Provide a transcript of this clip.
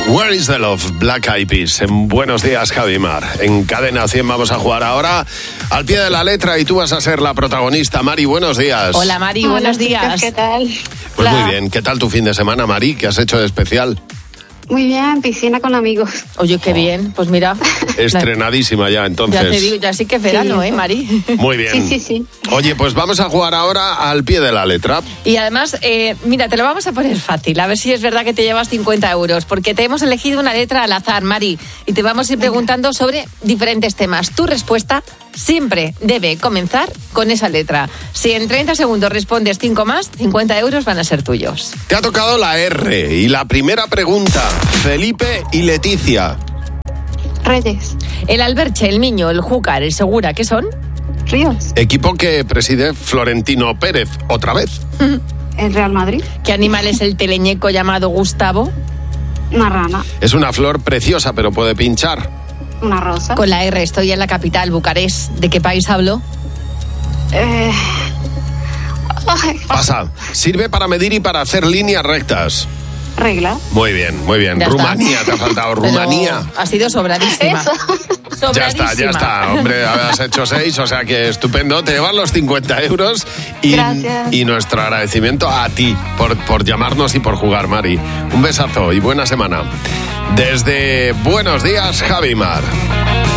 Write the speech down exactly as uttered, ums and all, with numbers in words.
Where is the Love? Black Eyed Peas. En Buenos Días, Javimar. En Cadena cien vamos a jugar ahora al pie de la letra y tú vas a ser la protagonista. Mari, buenos días. Hola, Mari, Hola, buenos días. Chicos, ¿qué tal? Pues Hola. muy bien. ¿Qué tal tu fin de semana, Mari? ¿Qué has hecho de especial? Muy bien, piscina con amigos. Oye, qué bien. Pues mira. Estrenadísima ya, entonces. Ya te digo, ya sí que es verano, Sí. ¿eh, Mari? Muy bien. Sí, sí, sí. Oye, pues vamos a jugar ahora al pie de la letra. Y además, eh, mira, te lo vamos a poner fácil, a ver si es verdad que te llevas cincuenta euros, porque te hemos elegido una letra al azar, Mari, y te vamos a ir preguntando sobre diferentes temas. Tu respuesta siempre debe comenzar con esa letra. Si en treinta segundos respondes cinco más, cincuenta euros van a ser tuyos. Te ha tocado la R y la primera pregunta. Felipe y Leticia. Reyes, El Alberche, el Miño, el Júcar, el Segura, ¿qué son? Ríos, Equipo que preside Florentino Pérez. ¿Otra vez? el Real Madrid, ¿Qué animal es el teleñeco llamado Gustavo? una rana, Es una flor preciosa, pero puede pinchar. una rosa. Con la R, estoy en la capital, Bucarest. ¿De qué país hablo? Eh... Ay, Pasa. Sirve para medir y para hacer líneas rectas. regla. Muy bien, muy bien. Ya está. Rumanía, te ha faltado. Pero Rumanía. ha sido sobradísima. Eso. Ya está, ya está. Hombre, has hecho seis, o sea que estupendo. Te llevan los cincuenta euros y, Gracias. y nuestro agradecimiento a ti por, por llamarnos y por jugar, Mari. Un besazo y buena semana. Desde Buenos Días, Javimar.